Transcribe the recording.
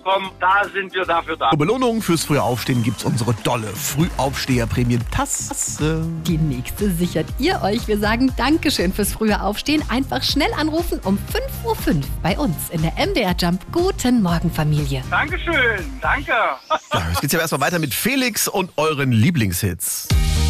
Komm, da sind wir dafür da. Zur Belohnung fürs frühe Aufstehen gibt's unsere dolle Frühaufsteher-Prämien-Tasse. Die nächste sichert ihr euch. Wir sagen Dankeschön fürs frühe Aufstehen. Einfach schnell anrufen um 5:05 Uhr bei uns in der MDR Jump. Guten Morgen, Familie. Dankeschön, danke. Ja, jetzt geht's ja erstmal weiter mit Felix und euren Lieblingshits.